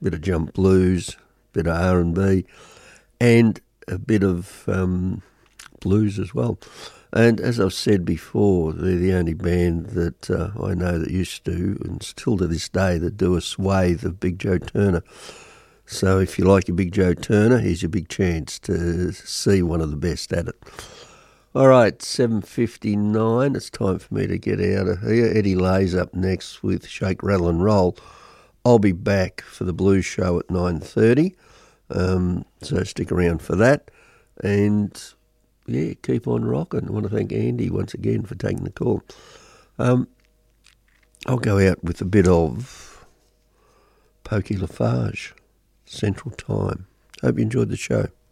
bit of jump blues, bit of R&B, and a bit of blues as well. And as I've said before, they're the only band that I know that used to, and still to this day, that do a swathe of Big Joe Turner. So if you like your Big Joe Turner, here's your big chance to see one of the best at it. All right, 7:59, it's time for me to get out of here. Eddie Lay's up next with Shake, Rattle and Roll. I'll be back for the Blues Show at 9:30, so stick around for that. And yeah, keep on rocking. I want to thank Andy once again for taking the call. I'll go out with a bit of Pokey Lafarge, Central Time. Hope you enjoyed the show.